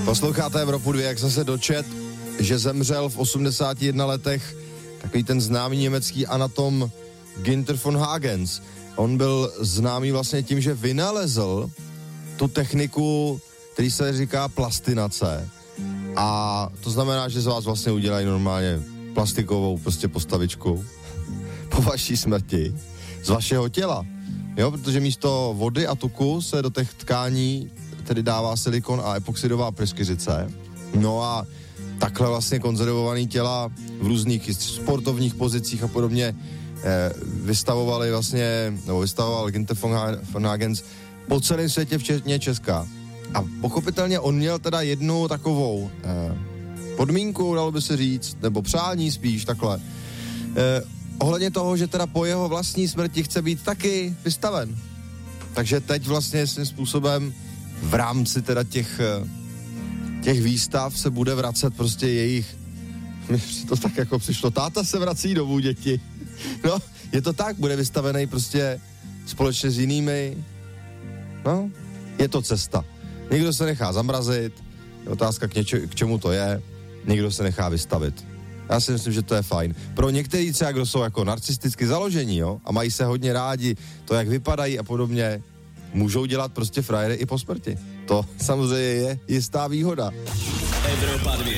Posloucháte Evropu 2, jak jsem se dočet, že zemřel v 81 letech takový ten známý německý anatom Günther von Hagens. On byl známý vlastně tím, že vynalezl tu techniku, který se říká plastinace. A to znamená, že z vás vlastně udělají normálně plastikovou prostě postavičku po vaší smrti z vašeho těla. Jo, protože místo vody a tuku se do těch tkání tedy dává silikon a epoxidová pryskyřice. No a takhle vlastně konzervovaný těla v různých sportovních pozicích a podobně vystavoval Günther von Hagens po celém světě, včetně Česka. A pochopitelně on měl teda jednu takovou podmínku, dalo by se říct, nebo přání spíš takhle. Ohledně toho, že teda po jeho vlastní smrti chce být taky vystaven. Takže teď vlastně svým způsobem v rámci teda těch výstav se bude vracet prostě jejich, mi to tak jako přišlo, táta se vrací domů, děti. No, je to tak, bude vystavený prostě společně s jinými. No, je to cesta. Někdo se nechá zamrazit, je otázka k čemu to je, někdo se nechá vystavit. Já si myslím, že to je fajn. Pro některý třeba, kdo jsou jako narcisticky založení, jo, a mají se hodně rádi, to, jak vypadají a podobně, můžou dělat prostě frajery i po smrti. To samozřejmě je jistá výhoda. Evropa 2,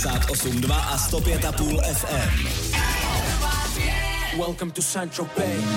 88,2 a 105,5 FM. Welcome to Central Bay.